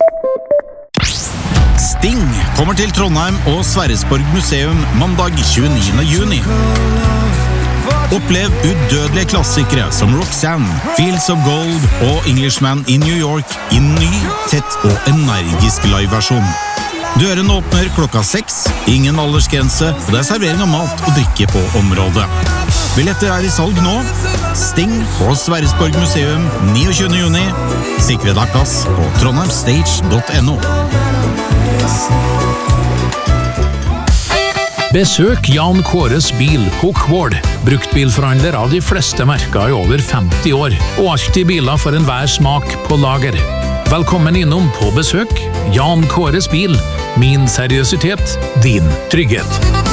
Sting kommer til Trondheim og Sverresborg museum mandag 29. juni. Opplev udødelige klassikere som Roxanne, Fields of Gold og Englishman in New York i ny, tett og energisk liveversjon. Dørene åpner klokka 6, ingen aldersgrense, og det er servering av mat og drikke på området. Billetter er i salg nå. Sting på Sverresborg museum 29. juni. Sikre deg plass på trondheimstage.no. Besøk Jan Kåres bil på Kvål, bruktbilforhandler av de fleste merker i over 50 år, og alltid biler for enhver smak på lager. Velkommen innom på besøk, Jan Kåres bil, min seriøsitet, din trygghet.